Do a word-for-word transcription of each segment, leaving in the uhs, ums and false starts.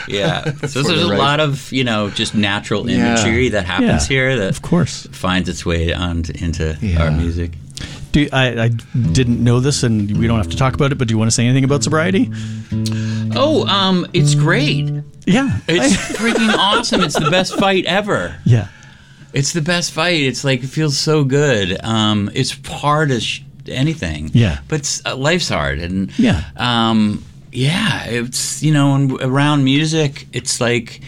Yeah. So For there's the a right- lot of, you know, just natural Yeah. imagery that happens Yeah, here that of course. finds its way on into Yeah. our music. Do I, I didn't know this, and we don't have to talk about it. But do you want to say anything about sobriety? Oh, um, it's great. Yeah, It's freaking awesome. It's the best fight ever. yeah, It's the best fight. It's like, it feels so good. Um, it's hard as sh- anything. Yeah. But it's, uh, life's hard. And Yeah. um, yeah, it's, you know, and around music, it's like,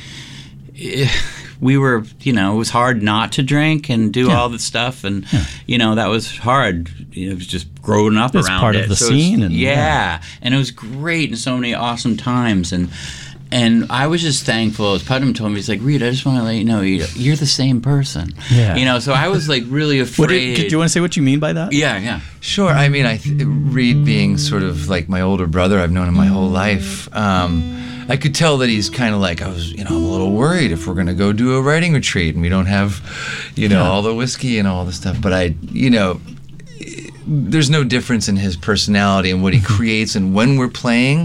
eh, we were, you know, it was hard not to drink and do Yeah. all the stuff. And, you know, that was hard. You know, it was just growing up It's around part it. of the So it's- scene and- yeah. yeah. And it was great and so many awesome times. And, And I was just thankful. As Putnam told me, he's like, Reed, I just want to let you know you- you're the same person. Yeah. You know, so I was like really What afraid. did, do you want to say what you mean by that? Yeah, yeah. Sure. I mean, I th- Reed being sort of like my older brother, I've known him my whole life. Um, I could tell that he's kind of like, I was, you know, I'm a little worried if we're going to go do a writing retreat and we don't have, you know, Yeah. all the whiskey and all the stuff. But I, you know, there's no difference in his personality and what he creates. And when we're playing,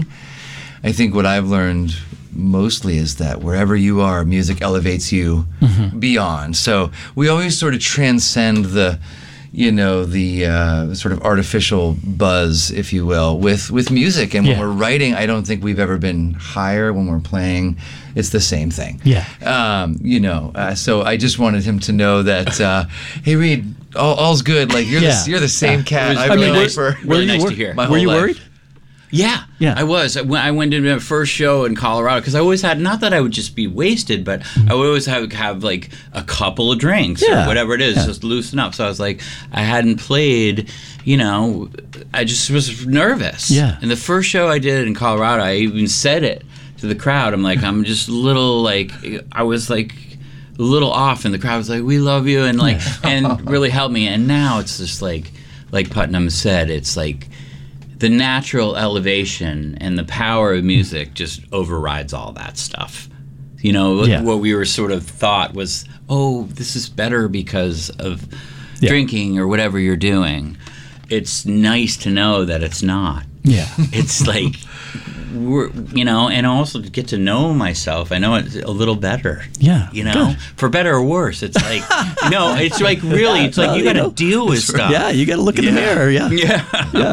I think what I've learned mostly is that wherever you are, music elevates you beyond. So we always sort of transcend the, you know, the uh, sort of artificial buzz, if you will, with, with music. And when Yeah. we're writing, I don't think we've ever been higher. When we're playing, it's the same thing. Yeah. Um, you know, uh, so I just wanted him to know that, uh, hey, Reed, all, all's good. Like, you're, Yeah. the, you're the same It cat was I've really known nice- for really you nice wor- to hear. my Were whole you life. worried? Yeah, Yeah. I was. I went, I went to my first show in Colorado because I always had, not that I would just be wasted, but I would always have, have like a couple of drinks Yeah. or whatever it is, Yeah. just loosen up. So I was like, I hadn't played, you know, I just was nervous. Yeah. And the first show I did in Colorado, I even said it to the crowd. I'm like, I'm just a little like, I was like, a little off, and the crowd was like, "We love you," and like, and really helped me. And now it's just like, like Putnam said, it's like the natural elevation and the power of music just overrides all that stuff. You know, Yeah. what we were sort of thought was, oh, this is better because of Yeah. drinking or whatever you're doing. It's nice to know that it's not. Yeah. It's like, we're, you know, and also to get to know myself. I know it a little better. Yeah, You know, good. for better or worse. It's like, no, it's like really, it's like well, you you got to know, deal with stuff. Yeah, you got to look in the Yeah. mirror. Yeah. Yeah. Yeah.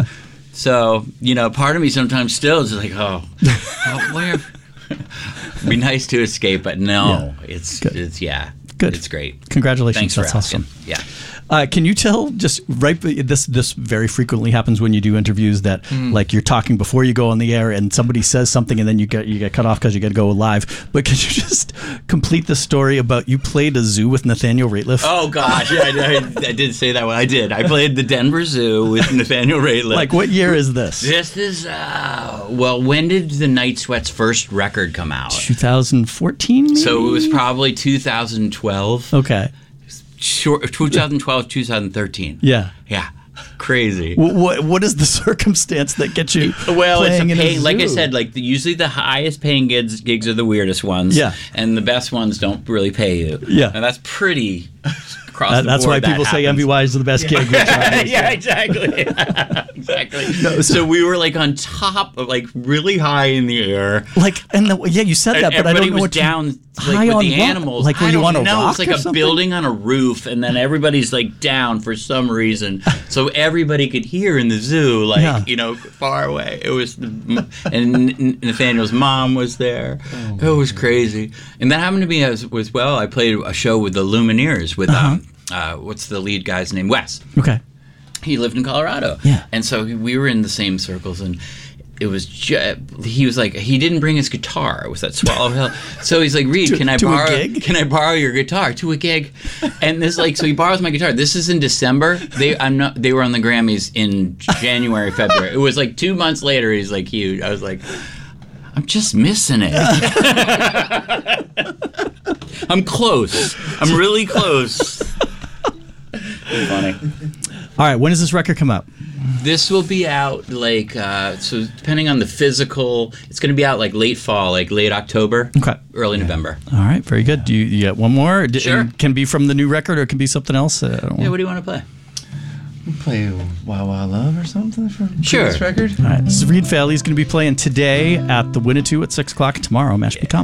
So, you know, part of me sometimes still is like, oh, oh where? It'd be nice to escape, but no, it's, Good. it's, yeah. Good. It's great. Congratulations. Thanks for That's asking. awesome. Yeah. Uh, can you tell just right? This this very frequently happens when you do interviews that like you're talking before you go on the air and somebody says something and then you get you get cut off because you got to go live. But can you just complete the story about you played a zoo with Nathaniel Rateliff? Oh gosh, yeah, I, I did say that one. I did. I played the Denver Zoo with Nathaniel Rateliff. Like what year is this? This is uh, well. When did the Night Sweats first record come out? twenty fourteen. Maybe? So it was probably two thousand twelve. Okay. Short, twenty twelve, twenty thirteen. Yeah. Yeah. Crazy. What, what what is the circumstance that gets you Well, it's a playing in pain. a Like I zoo? said, like the, usually the highest paying gigs gigs are the weirdest ones. Yeah. And the best ones don't really pay you. Yeah. And that's pretty across That- the that's board why that people say happens. M V Y is the best gig. which I Yeah, exactly. exactly. No, so- so, we were like on top of like really high in the air. Like and the, yeah, you said And that, but I everybody don't know was what you- down like high with on the what? animals. Like were I you don't on a know. rock It's like or a something? building on a roof, and then everybody's like down for some reason, so everybody could hear in the zoo, like Yeah. you know, far away. It was, and N- Nathaniel's mom was there. Oh, it was crazy, and that happened to me as, as well. I played a show with the Lumineers with Uh-huh. um, uh, what's the lead guy's name? Wes. Okay. He lived in Colorado. Yeah. And so we were in the same circles, and it was ju- he was like, he didn't bring his guitar. It was at Swallow Hill. So he's like, Reed, To- can I to a borrow gig? can I borrow your guitar to a gig? And this like so he borrows my guitar. This is in December. They I'm not they were on the Grammys in January, February. It was like two months later, he's like huge. I was like, I'm just missing it. I'm close. I'm really close. Funny. All right. When does this record come out? This will be out like uh, so depending on the physical, it's going to be out like late fall, like late October, Okay. early November. All right. Very good. Do you, you got one more? D- Sure. and Can be from the new record or it can be something else. Uh, I don't Yeah, know. what do you want to play? Play Wow Wow Love or something for Sure. this record? All right. This is Reed Fairley. He's going to be playing today at the Winnetou at six o'clock. Tomorrow, Mashpee Commons.